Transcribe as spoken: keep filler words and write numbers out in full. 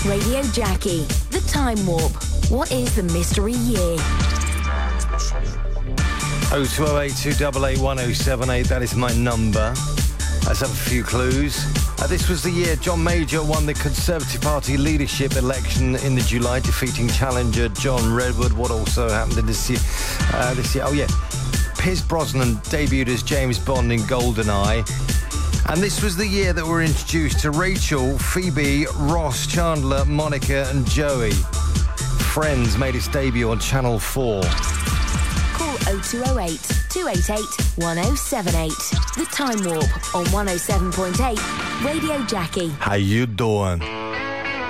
Radio Jackie, The Time Warp. What is the mystery year? oh two oh eight, two eight eight, one oh seven eight, that is my number. Let's have a few clues. Uh, this was the year John Major won the Conservative Party leadership election in the July, defeating challenger John Redwood. What also happened in this year? Uh, this year, oh yeah, Pierce Brosnan debuted as James Bond in GoldenEye. And this was the year that we're introduced to Rachel, Phoebe, Ross, Chandler, Monica and Joey. Friends made its debut on Channel four. Call oh two oh eight, two eight eight, one oh seven eight. The Time Warp on one oh seven point eight Radio Jackie. How you doing?